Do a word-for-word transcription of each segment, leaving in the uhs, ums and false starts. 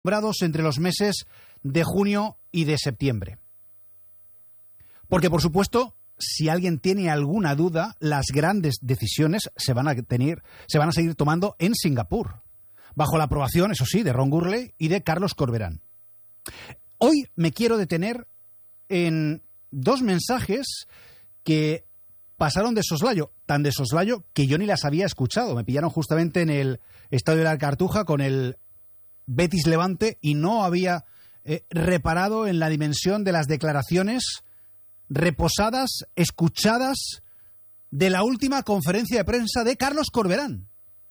entre los meses de junio y de septiembre. Porque, por supuesto, si alguien tiene alguna duda, las grandes decisiones se van a tener, se van a seguir tomando en Singapur, bajo la aprobación, eso sí, de Ron Gurley y de Carlos Corberán. Hoy me quiero detener en dos mensajes que pasaron de soslayo, tan de soslayo que yo ni las había escuchado. Me pillaron justamente en el Estadio de la Cartuja con el Betis Levante y no había eh, reparado en la dimensión de las declaraciones reposadas, escuchadas de la última conferencia de prensa de Carlos Corberán.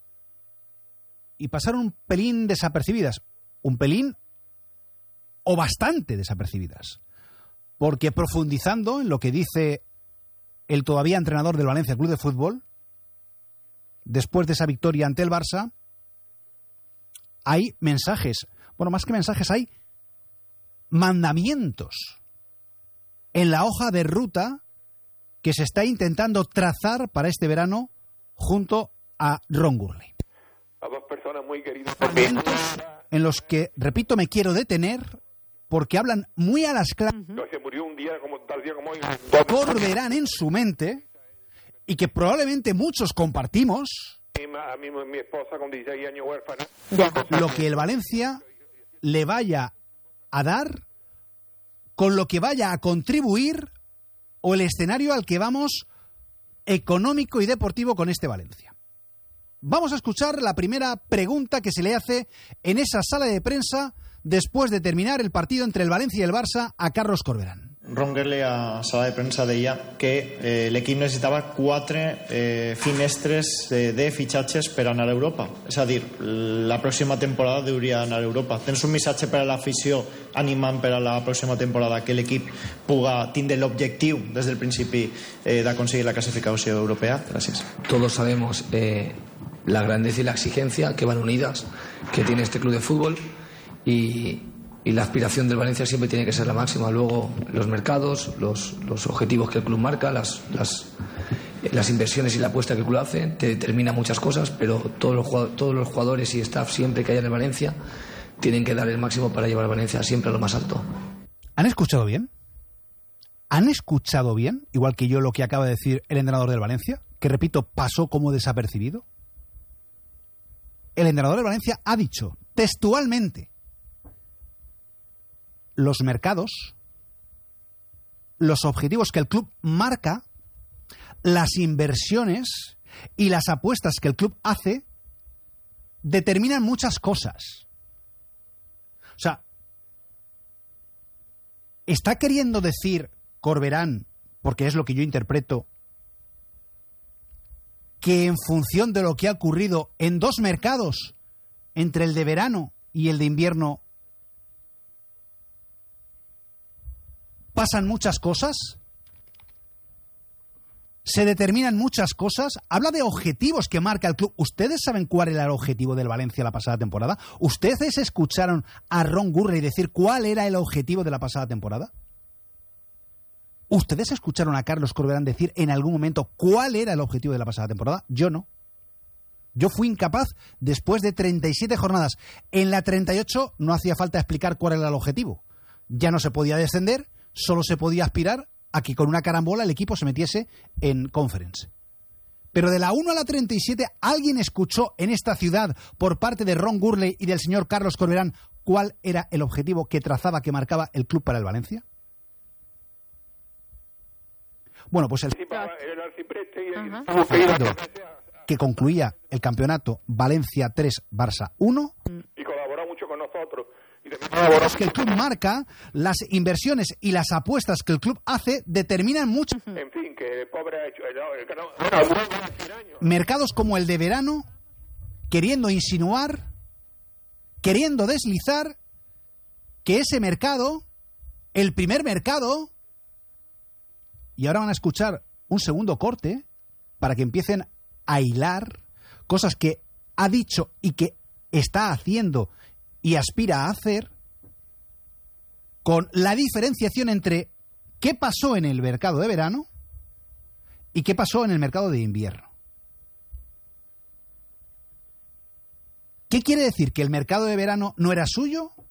Y pasaron un pelín desapercibidas, un pelín o bastante desapercibidas, porque profundizando en lo que dice el todavía entrenador del Valencia Club de Fútbol, después de esa victoria ante el Barça, hay mensajes, bueno, más que mensajes, hay mandamientos en la hoja de ruta que se está intentando trazar para este verano junto a Ron Gurley. A dos personas muy queridas. Mandamientos en los que, repito, me quiero detener porque hablan muy a las claras. Se murió un día como tal día como hoy. Corberán en su mente y que probablemente muchos compartimos. A mí, mi esposa con dieciséis años huérfana. Lo que el Valencia le vaya a dar, con lo que vaya a contribuir o el escenario al que vamos económico y deportivo con este Valencia. Vamos a escuchar la primera pregunta que se le hace en esa sala de prensa después de terminar el partido entre el Valencia y el Barça a Carlos Corberán. Ron Gurley a sala de premsa deia que eh, l'equip necessitava quatre eh, finestres de, de fitxatges per anar a Europa. És a dir, la pròxima temporada hauria d'anar a Europa. Tens un missatge per a l'afició animant per a la pròxima temporada que l'equip puga tindre l'objectiu des del principi eh, d'aconseguir la clasificació europea? Gràcies. Todos sabemos eh, la grandeza y la exigencia que van unidas, que tiene este club de fútbol y... y la aspiración del Valencia siempre tiene que ser la máxima. Luego los mercados, los, los objetivos que el club marca, las, las, las inversiones y la apuesta que el club hace, te determina muchas cosas, pero todos los, todos los jugadores y staff siempre que haya en el Valencia tienen que dar el máximo para llevar a Valencia siempre a lo más alto. ¿Han escuchado bien? ¿Han escuchado bien? Igual que yo lo que acaba de decir el entrenador del Valencia, que repito, pasó como desapercibido. El entrenador del Valencia ha dicho textualmente: los mercados, los objetivos que el club marca, las inversiones y las apuestas que el club hace determinan muchas cosas. O sea, ¿está queriendo decir Corberán, porque es lo que yo interpreto, que en función de lo que ha ocurrido en dos mercados, entre el de verano y el de invierno, pasan muchas cosas? ¿Se determinan muchas cosas? Habla de objetivos que marca el club. ¿Ustedes saben cuál era el objetivo del Valencia la pasada temporada? ¿Ustedes escucharon a Ron Gurley decir cuál era el objetivo de la pasada temporada? ¿Ustedes escucharon a Carlos Corberán decir en algún momento cuál era el objetivo de la pasada temporada? Yo no. Yo fui incapaz después de treinta y siete jornadas. En la treinta y ocho no hacía falta explicar cuál era el objetivo. Ya no se podía descender. Solo se podía aspirar a que con una carambola el equipo se metiese en Conference. Pero de la uno a la treinta y siete, ¿alguien escuchó en esta ciudad por parte de Ron Gurley y del señor Carlos Corberán cuál era el objetivo que trazaba, que marcaba el club para el Valencia? Bueno, pues el partido que concluía el campeonato Valencia tres, Barça uno. Y colaboró mucho con nosotros. Es que el club marca, las inversiones y las apuestas que el club hace determinan mucho. En fin, que el pobre ha hecho... El, el, el, mercados como el de verano, queriendo insinuar, queriendo deslizar que ese mercado, el primer mercado, y ahora van a escuchar un segundo corte para que empiecen a hilar cosas que ha dicho y que está haciendo y aspira a hacer, con la diferenciación entre qué pasó en el mercado de verano y qué pasó en el mercado de invierno. ¿Qué quiere decir? ¿Que el mercado de verano no era suyo?